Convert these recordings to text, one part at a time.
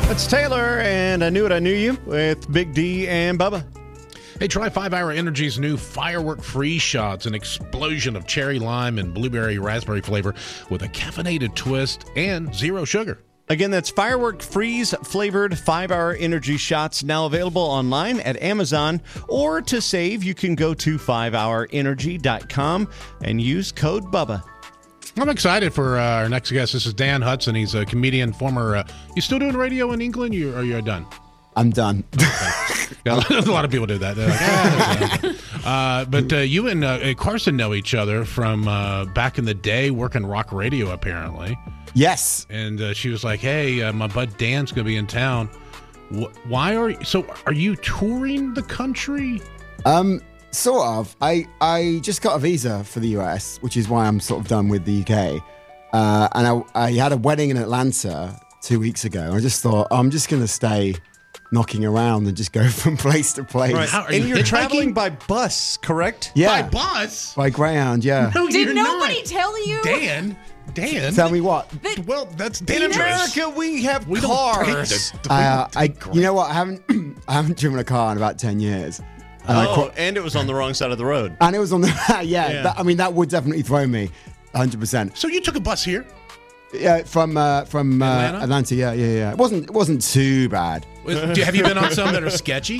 It's Taylor, and I Knew It, I Knew You with Big D and Bubba. Hey, try 5 Hour Energy's new Firework Freeze Shots, an explosion of cherry lime and blueberry raspberry flavor with a caffeinated twist and zero sugar. Again, that's Firework Freeze flavored 5 Hour Energy Shots, now available online at Amazon. Or to save, you can go to 5hourenergy.com and use code Bubba. I'm excited for our next guest. This is Dan Hudson. He's a comedian, former... you still doing radio in England, or you're done? I'm done. Yeah, a lot of people do that. They're like, but you and Carson know each other from back in the day, working rock radio, apparently. Yes. And she was like, hey, my bud Dan's going to be in town. Are you touring the country? Sort of. I just got a visa for the US, which is why I'm sort of done with the UK. And I had a wedding in Atlanta 2 weeks ago. And I just thought, I'm just going to stay knocking around and just go from place to place. Right. And you're traveling by bus, correct? Yeah. By bus? By Greyhound, yeah. No, Did you're nobody not. tell you? Dan. Tell me what? Well, that's In dangerous. America, we have We don't cars. You know what? I haven't driven a car in about 10 years. And and it was on the wrong side of the road. and it was on the Yeah. that would definitely throw me 100%. So you took a bus here? Yeah, from Atlanta? Atlanta. Yeah. It wasn't too bad. Have you been on some that are sketchy?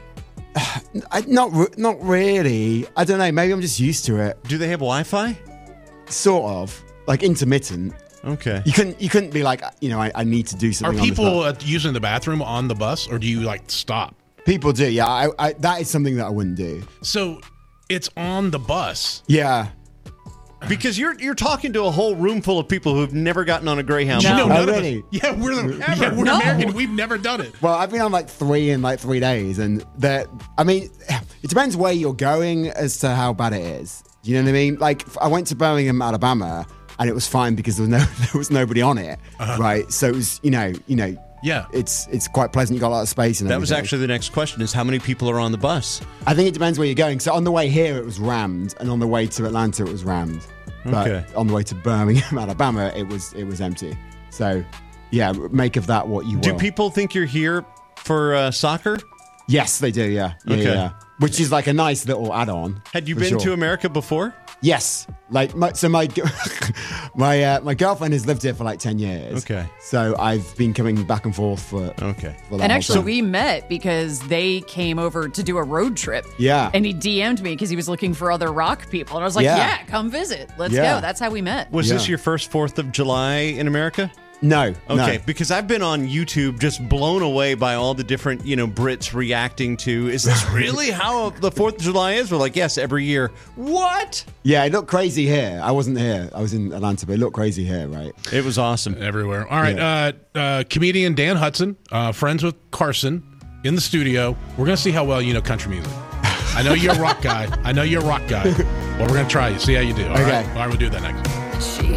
Not really. I don't know. Maybe I'm just used to it. Do they have Wi-Fi? Sort of like intermittent. Okay. You couldn't be like, I need to do Are something. on this people using the bathroom on the bus, or do you like stop? People do. Yeah. I that is something that I wouldn't do. So it's on the bus. Yeah. Because you're talking to a whole room full of people who've never gotten on a Greyhound. No. before. None of really? us. Yeah, we're No. American. We've never done it. Well, I've been on like 3 in like 3 days, and it depends where you're going as to how bad it is. Do you know what I mean? Like, I went to Birmingham, Alabama, and it was fine because there was nobody on it, right? So it was, Yeah. it's quite pleasant. You got a lot of space, and That was everything. actually the next question: is how many people are on the bus? I think it depends where you're going. So on the way here, it was rammed, and on the way to Atlanta, it was rammed. But Okay. on the way to Birmingham, Alabama, it was empty. So, yeah, make of that what you will. Do people think you're here for soccer? Yes, they do. Yeah. Okay. Yeah. Which is like a nice little add-on. Had you for been sure. to America before? Yes. Like my girlfriend has lived here for like 10 years. Okay. So I've been coming back and forth for Okay. for that And whole actually, time. we met because they came over to do a road trip. Yeah. And he DM'd me because he was looking for other rock people. And I was like, Yeah. yeah, come visit. Let's Yeah. go. That's how we met. Was this Yeah. your first 4th of July in America? No. Okay, No. because I've been on YouTube just blown away by all the different, Brits reacting to, is this really how the 4th of July is? We're like, yes, every year. What? Yeah, it looked crazy here. I wasn't here. I was in Atlanta, but it looked crazy here, right? It was awesome. Everywhere. All right. Comedian Dan Hudson, friends with Carson in the studio. We're going to see how well you know country music. I know you're a rock guy. But we're going to try you. See how you do. All Okay. right. All right, we'll do that next.